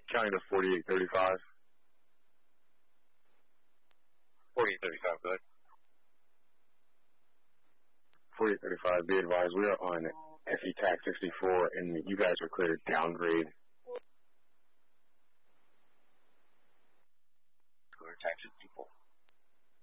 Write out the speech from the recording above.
County to 4835. 4835, good. 4835, be advised, we are on FE TAC 64, and you guys are clear to downgrade. Clear TAC 64.